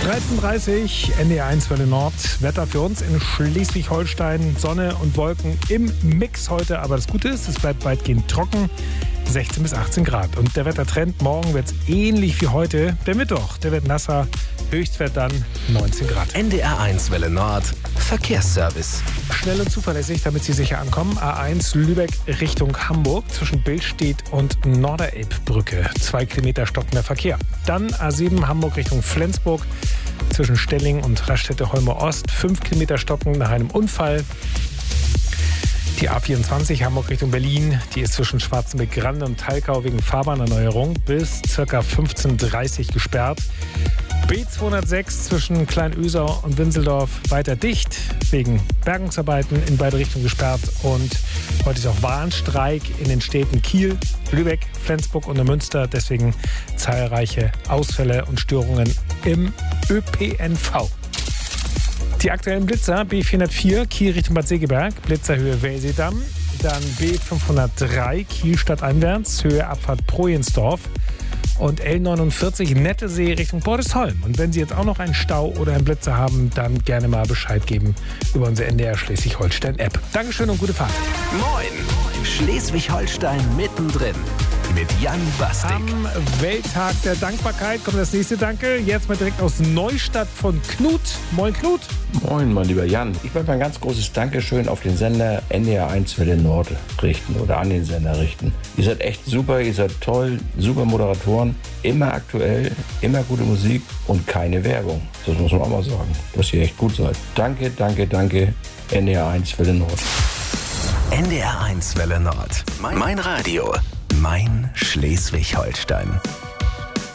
13:30 NDR1 Welle Nord. Wetter für uns in Schleswig-Holstein. Sonne und Wolken im Mix heute. Aber das Gute ist, es bleibt weitgehend trocken. 16 bis 18 Grad. Und der Wettertrend, morgen wird es ähnlich wie heute. Der Mittwoch, der wird nasser. Höchstwert dann 19 Grad. NDR1 Welle Nord. Verkehrsservice. Schnell und zuverlässig, damit Sie sicher ankommen. A1 Lübeck Richtung Hamburg zwischen Billstedt und Norderelbbrücke. 2 Kilometer stockender Verkehr. Dann A7 Hamburg Richtung Flensburg zwischen Stelling und Raststätte-Holme Ost. 5 Kilometer stocken nach einem Unfall. Die A24 Hamburg Richtung Berlin, die ist zwischen Schwarzenbeck-Grande und Talkau wegen Fahrbahnerneuerung bis ca. 15:30 Uhr gesperrt. B206 zwischen Kleinösau und Winseldorf weiter dicht, wegen Bergungsarbeiten in beide Richtungen gesperrt. Und heute ist auch Warnstreik in den Städten Kiel, Lübeck, Flensburg und Münster. Deswegen zahlreiche Ausfälle und Störungen im ÖPNV. Die aktuellen Blitzer, B404 Kiel Richtung Bad Segeberg, Blitzerhöhe Welsedamm. Dann B503 Kiel stadteinwärts, Höhe Abfahrt Projensdorf. Und L49 Nettesee Richtung Bordesholm. Und wenn Sie jetzt auch noch einen Stau oder einen Blitzer haben, dann gerne mal Bescheid geben über unsere NDR Schleswig-Holstein-App. Dankeschön und gute Fahrt. Moin, Schleswig-Holstein mittendrin mit Jan Bastik. Am Welttag der Dankbarkeit kommt das nächste Danke. Jetzt mal direkt aus Neustadt von Knut. Moin Knut. Moin, mein lieber Jan. Ich möchte ein ganz großes Dankeschön auf den Sender NDR1 Welle Nord richten oder an den Sender richten. Ihr seid echt super, ihr seid toll, super Moderatoren, immer aktuell, immer gute Musik und keine Werbung. Das muss man auch mal sagen, dass ihr echt gut seid. Danke, danke, danke, NDR1 Welle Nord. NDR1 Welle Nord. Mein Radio. Mein Schleswig-Holstein.